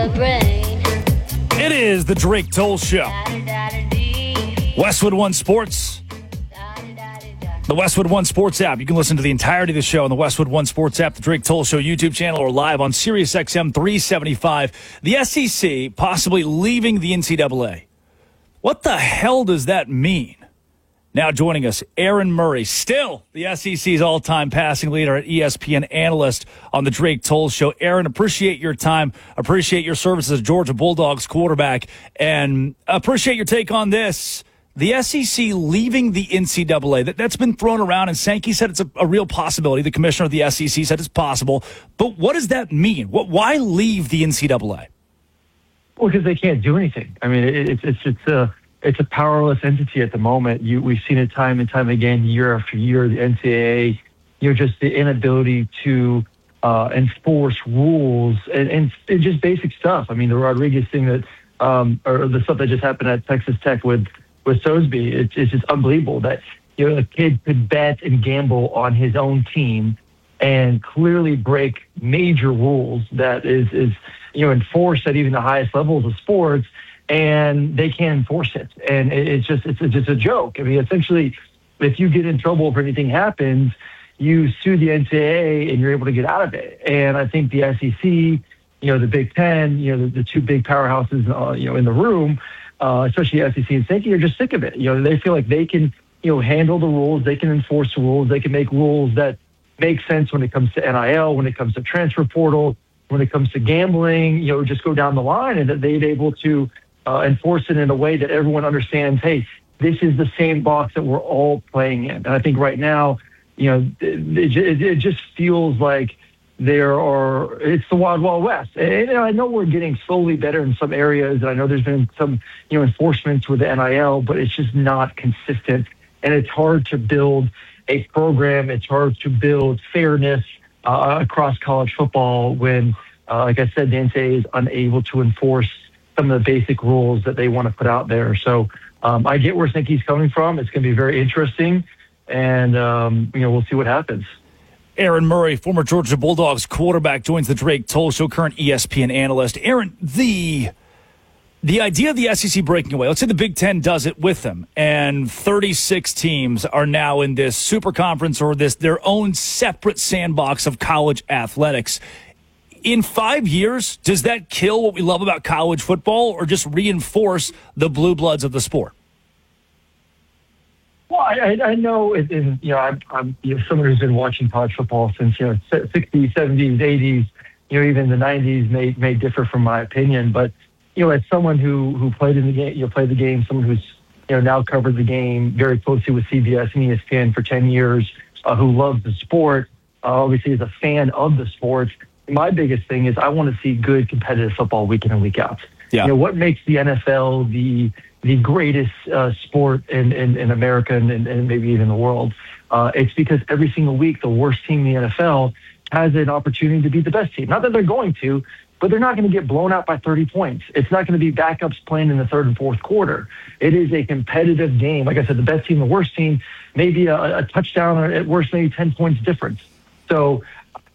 It is the Drake Toll Show. Westwood One Sports. The Westwood One Sports app. You can listen to the entirety of the show on the Westwood One Sports app, the Drake Toll Show YouTube channel, or live on SiriusXM 375. The SEC possibly leaving the NCAA. What the hell does that mean? Now joining us, Aaron Murray, still the SEC's all-time passing leader at ESPN analyst on the Drake Toll Show. Aaron, appreciate your time, appreciate your service as Georgia Bulldogs quarterback, and appreciate your take on this. The SEC leaving the NCAA, that's been thrown around, and Sankey said it's a real possibility. The commissioner of the SEC said it's possible. But what does that mean? Why leave the NCAA? Well, because they can't do anything. I mean, it's a powerless entity at the moment. We've seen it time and time again, year after year. The NCAA, just the inability to enforce rules and just basic stuff. I mean, the Rodriguez thing or the stuff that just happened at Texas Tech with Sosby, it's just unbelievable that a kid could bet and gamble on his own team and clearly break major rules that is enforced at even the highest levels of sports, and they can't enforce it. And it's just a joke. I mean, essentially, if you get in trouble, if anything happens, you sue the NCAA and you're able to get out of it. And I think the SEC, the Big Ten, the two big powerhouses, in the room, especially SEC and Sankey, are just sick of it. They feel like they can, handle the rules, they can enforce the rules, they can make rules that make sense when it comes to NIL, when it comes to transfer portal, when it comes to gambling, just go down the line, and that they're able to enforce it in a way that everyone understands, hey, this is the same box that we're all playing in. And I think right now, it just feels like it's the Wild Wild West. And I know we're getting slowly better in some areas, and I know there's been some, enforcements with the NIL, but it's just not consistent. And it's hard to build a program. It's hard to build fairness across college football when, like I said, the NCAA is unable to enforce some of the basic rules that they want to put out there. So I get where Sankey's coming from. It's going to be very interesting, and we'll see what happens. Aaron Murray, former Georgia Bulldogs quarterback, joins the Drake Toll Show, current ESPN analyst. Aaron, the idea of the SEC breaking away, let's say the Big Ten does it with them, and 36 teams are now in this super conference or their own separate sandbox of college athletics. In 5 years, does that kill what we love about college football or just reinforce the blue bloods of the sport? Well, I know, I'm someone who's been watching college football since 60s, 70s, 80s. Even the 90s may differ from my opinion, but as someone who played in the game, played the game, someone who's now covered the game very closely with CBS and ESPN for 10 years, who loves the sport, obviously is a fan of the sport. My biggest thing is I want to see good competitive football week in and week out. Yeah. What makes the NFL the greatest sport in America and maybe even the world? It's because every single week the worst team in the NFL has an opportunity to beat the best team. Not that they're going to, but they're not going to get blown out by 30 points. It's not going to be backups playing in the third and fourth quarter. It is a competitive game. Like I said, the best team, the worst team, maybe a touchdown or at worst maybe 10 points difference. So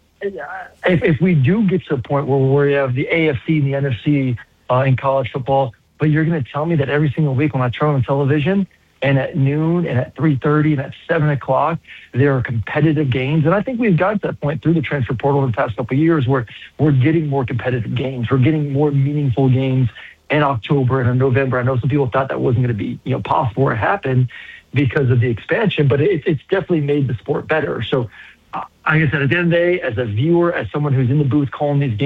if we do get to a point where we have the AFC and the NFC in college football, but you're going to tell me that every single week when I turn on television and at noon and at 3:30 and at 7 o'clock, there are competitive games. And I think we've got to that point through the transfer portal in the past couple of years where we're getting more competitive games. We're getting more meaningful games in October and in November. I know some people thought that wasn't going to be possible or happen because of the expansion, but it's definitely made the sport better. So like I said, at the end of the day, as a viewer, as someone who's in the booth calling these games,